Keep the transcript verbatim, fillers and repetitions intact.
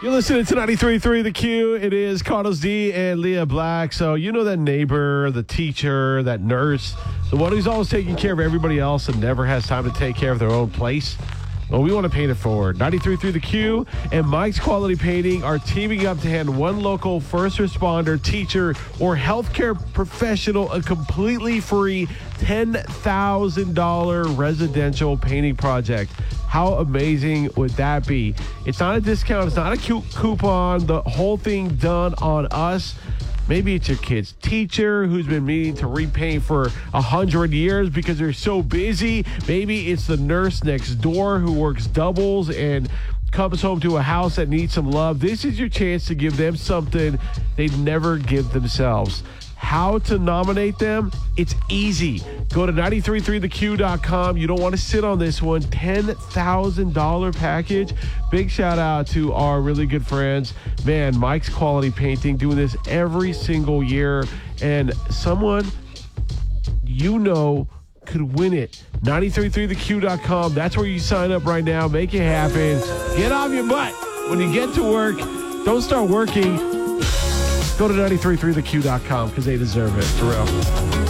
You're listening to ninety-three point three The Q. It is Carlos D and Leah Black. So you know that neighbor, the teacher, that nurse, the one who's always taking care of everybody else and never has time to take care of their own place? Well, we want to paint it forward. ninety-three point three The Q and Mike's Quality Painting are teaming up to hand one local first responder, teacher, or healthcare professional a completely free ten thousand dollars residential painting project. How amazing would that be? It's not a discount. It's not a cu- coupon. The whole thing done on us. Maybe it's your kid's teacher who's been meaning to repaint for a hundred years because they're so busy. Maybe it's the nurse next door who works doubles and comes home to a house that needs some love. This is your chance to give them something they'd never give themselves. How to nominate them? It's easy. Go to nine three three the q dot com. You don't want to sit on this one. ten thousand dollars package. Big shout out to our really good friends. Man, Mike's Quality Painting doing this every single year. And someone you know could win it. nine three three the q dot com. That's where you sign up right now. Make it happen. Get off your butt. When you get to work, don't start working. Go to nine three three the q dot com because they deserve it, for real.